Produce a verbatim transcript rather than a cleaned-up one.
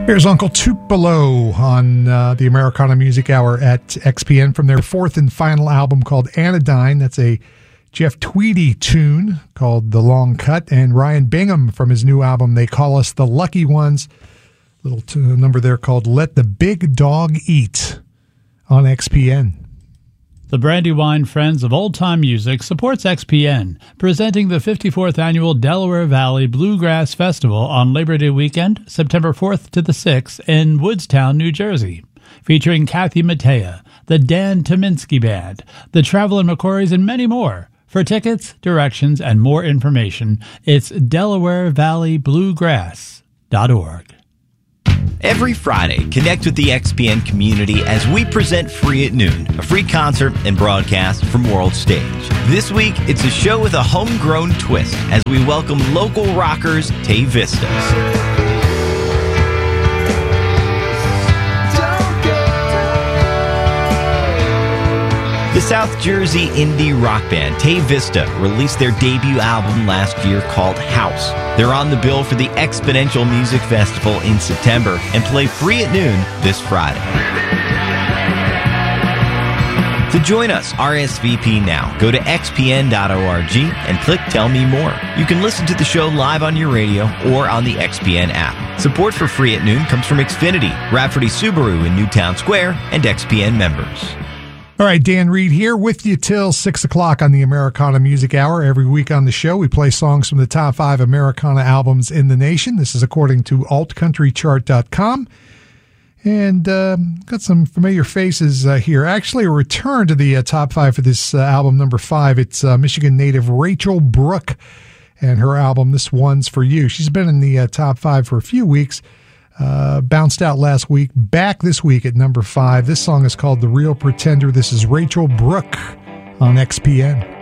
Here's Uncle Tupelo on uh, the Americana Music Hour at X P N from their fourth and final album called Anodyne. That's a Jeff Tweedy tune called The Long Cut. And Ryan Bingham from his new album, They Call Us the Lucky Ones. Little t- number there called Let the Big Dog Eat on X P N. The Brandywine Friends of Old Time Music supports X P N, presenting the fifty-fourth Annual Delaware Valley Bluegrass Festival on Labor Day weekend, September fourth to the sixth in Woodstown, New Jersey, featuring Kathy Mattea, the Dan Tominski Band, the Traveling McCourys, and many more. For tickets, directions, and more information, it's delaware valley bluegrass dot org. Every Friday, connect with the X P N community as we present Free at Noon, a free concert and broadcast from World Stage. This week, it's a show with a homegrown twist as we welcome local rockers Tay Vistas. The South Jersey indie rock band Tay Vista released their debut album last year called House. They're on the bill for the Exponential Music Festival in September and play Free at Noon this Friday. To join us, R S V P now. Go to x p n dot org and click Tell Me More. You can listen to the show live on your radio or on the X P N app. Support for Free at Noon comes from Xfinity, Rafferty Subaru in Newtown Square, and X P N members. All right, Dan Reed here with you till six o'clock on the Americana Music Hour. Every week on the show, we play songs from the top five Americana albums in the nation. This is according to alt country chart dot com. And uh, got some familiar faces uh, here. Actually, a return to the uh, top five for this uh, album, number five. It's uh, Michigan native Rachel Brooke and her album, This One's For You. She's been in the uh, top five for a few weeks. Uh, bounced out last week, back this week at number five. This song is called The Real Pretender. This is Rachel Brooke on X P N.